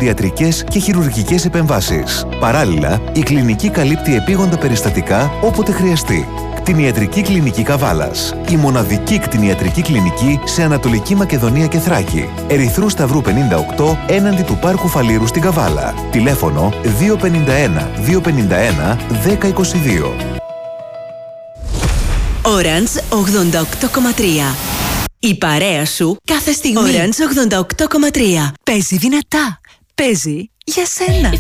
οδοντιατρικές και χειρουργικές επεμβάσεις. Παράλληλα, η κλινική καλύπτει επίγοντα περιστατικά όποτε χρειαστεί. Κτηνιατρική Κλινική Καβάλας. Η μοναδική κτηνιατρική κλινική σε Ανατολική Μακεδονία και Θράκη. Ερυθρού Σταυρού 58 έναντι του Πάρκου Φαλήρου στην Καβάλα. Τηλέφωνο 251 251 1022. Orange 88,3. Η παρέα σου κάθε στιγμή. Orange 88,3. Παίζει δυνατά. Παίζει για σένα.